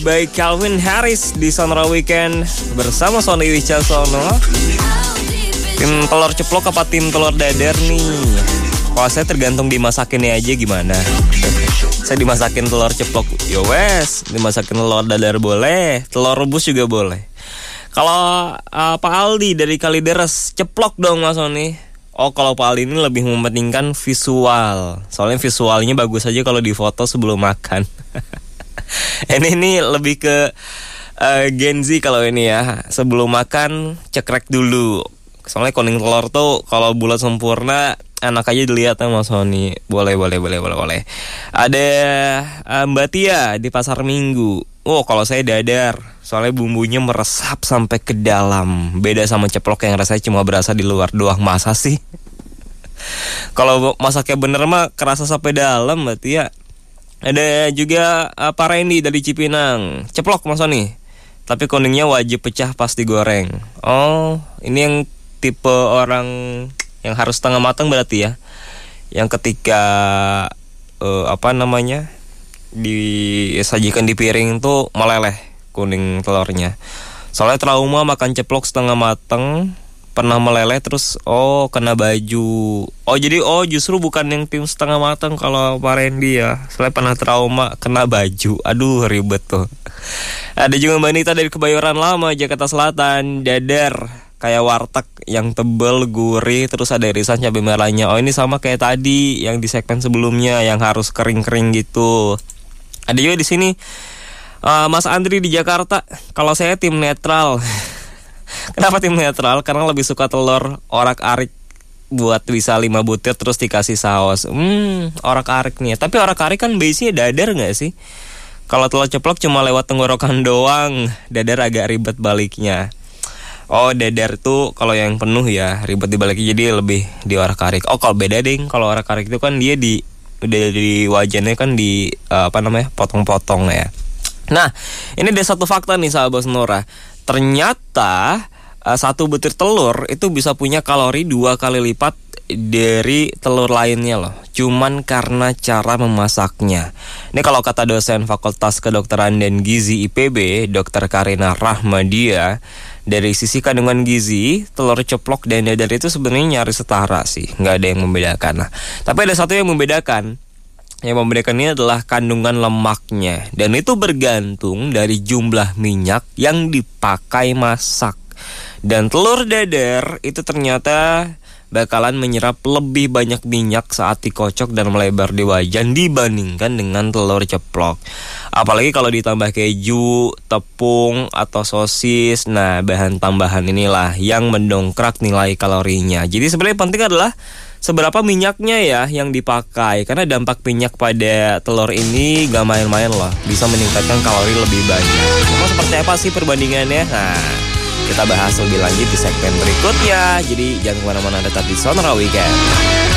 by Calvin Harris di Sonora Weekend bersama Sony Wicaksono. Tim telur ceplok apa tim telur dadar nih? Kalau saya tergantung dimasakinnya aja gimana. Saya dimasakin telur ceplok, yo wes. Dimasakin telur dadar boleh, telur rebus juga boleh. Kalau Pak Aldi dari Kalideres, ceplok dong Mas Sony. Oh, kalau Pak Aldi ini lebih mementingkan visual. Soalnya visualnya bagus aja kalau difoto sebelum makan. Ini lebih ke Gen Z kalau ini ya. Sebelum makan cekrek dulu. Soalnya kuning telur tuh kalau bulat sempurna enak aja dilihat ya Mas Sony. Boleh. Ada Mbak Tia di Pasar Minggu. Oh, kalau saya dadar. Soalnya bumbunya meresap sampai ke dalam. Beda sama ceplok yang rasanya cuma berasa di luar doang. Masa sih? Kalau masaknya bener mah kerasa sampai dalam Mbak Tia. Ada juga Pak Randy dari Cipinang. Ceplok Mas Sony. Tapi kuningnya wajib pecah pas digoreng. Oh, ini yang tipe orang yang harus setengah matang berarti ya. Yang ketika disajikan di piring tuh meleleh kuning telurnya. Soalnya trauma makan ceplok setengah matang, pernah meleleh terus kena baju. Jadi justru bukan yang tim setengah matang kalau Pak Randy ya. Soalnya pernah trauma kena baju. Aduh, ribet tuh. Ada juga Mbak Nita dari Kebayoran Lama, Jakarta Selatan. Dadar kayak warteg yang tebel, gurih, terus ada irisan cabai merahnya. Oh, ini sama kayak tadi yang di segmen sebelumnya yang harus kering-kering gitu. Ada juga di sini Mas Andri di Jakarta. Kalau saya tim netral. Kenapa tim netral? Karena lebih suka telur orak-arik buat bisa 5 butir terus dikasih saus. Orak-arik nih. Tapi orak-arik kan base-nya dadar gak sih? Kalau telur ceplok cuma lewat tenggorokan doang, dadar agak ribet baliknya. Oh, dadar tuh kalau yang penuh ya ribet dibaliknya, jadi lebih di orak-arik. Oh, kalau beda ding, kalau orak-arik itu kan dia udah di wajannya kan potong-potong ya. Nah, ini ada satu fakta nih sahabat Sonora. Ternyata satu butir telur itu bisa punya kalori 2 kali lipat dari telur lainnya loh. Cuman karena cara memasaknya. Ini kalau kata dosen Fakultas Kedokteran dan Gizi IPB, Dr. Karina Rahmadia, dari sisi kandungan gizi, telur ceplok dan dadar itu sebenarnya nyaris setara sih, nggak ada yang membedakan. Nah, tapi ada satu yang membedakan. Yang membedakan ini adalah kandungan lemaknya, dan itu bergantung dari jumlah minyak yang dipakai masak. Dan telur dadar itu ternyata bakalan menyerap lebih banyak minyak saat dikocok dan melebar di wajan dibandingkan dengan telur ceplok. Apalagi kalau ditambah keju, tepung, atau sosis. Nah, bahan tambahan inilah yang mendongkrak nilai kalorinya. Jadi sebenarnya penting adalah seberapa minyaknya ya yang dipakai. Karena dampak minyak pada telur ini gak main-main loh. Bisa meningkatkan kalori lebih banyak. Memang seperti apa sih perbandingannya? Nah, kita bahas lebih lanjut di segmen berikutnya. Jadi jangan kemana-mana, tetap di Sonora Weekend.